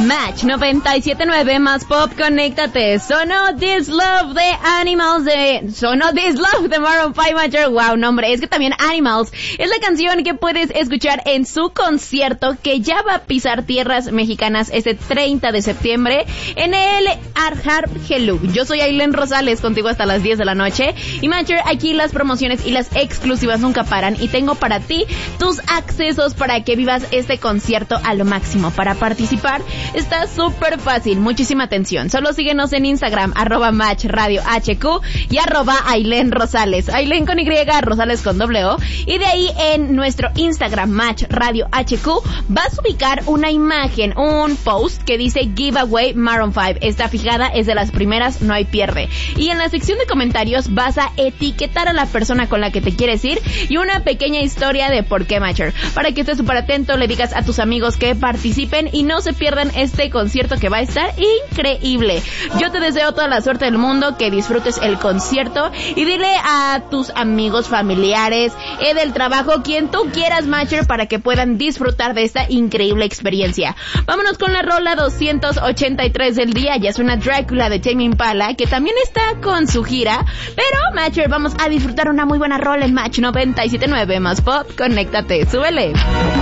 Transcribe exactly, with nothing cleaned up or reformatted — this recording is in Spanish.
Match noventa y siete punto nueve más pop, conéctate. Sonó This Love de Animals de... Sonó This Love de Maroon five, Matcher. Wow, nombre. Es que también Animals es la canción que puedes escuchar en su concierto que ya va a pisar tierras mexicanas este treinta de septiembre en el Arhar Hello. Yo soy Ailén Rosales, contigo hasta las diez de la noche. Y Matcher, aquí las promociones y las exclusivas nunca paran. Y tengo para ti tus accesos para que vivas este concierto a lo máximo. Para participar está súper fácil, muchísima atención. Solo síguenos en Instagram, arroba Match Radio H Q y arroba Ailén Rosales. Ailén con Y, Rosales con doble O. Y de ahí en nuestro Instagram, Match Radio H Q, vas a ubicar una imagen, un post que dice Giveaway Maroon five. Está fijada, es de las primeras, no hay pierde. Y en la sección de comentarios vas a etiquetar a la persona con la que te quieres ir y una pequeña historia de por qué, Matcher. Para que estés súper atento, le digas a tus amigos que participen y no se pierdan este concierto que va a estar increíble. Yo te deseo toda la suerte del mundo, que disfrutes el concierto y dile a tus amigos, familiares, eh, del trabajo, quien tú quieras, Matcher, para que puedan disfrutar de esta increíble experiencia. Vámonos con la rola doscientos ochenta y tres del día. Ya es una Drácula de Tame Impala, que también está con su gira. Pero, Matcher, vamos a disfrutar una muy buena rola en Match noventa y siete punto nueve más pop. Conéctate, súbele.